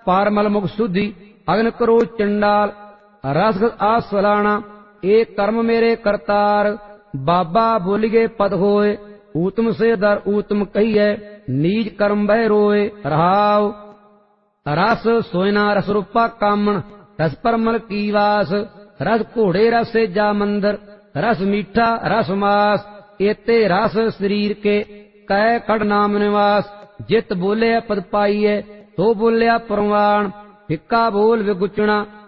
पारमल मुख शुद्धि अग्न करो चंडाल रस आस फलाना ए कर्म मेरे करतार बाबा बोलिए पद होए ऊतम से दर ऊतम कहिए नीज कर्म बह रोए रहाव रस सोयना रस रूपा कामण रस परमल की वास रस घोड़े रस से जा मंदिर रस मीठा रस मास एते रस शरीर के कै कड़ नाम निवास जित बोले पद पाइए तो बोलिया परवान फिक्का बोल विगुचना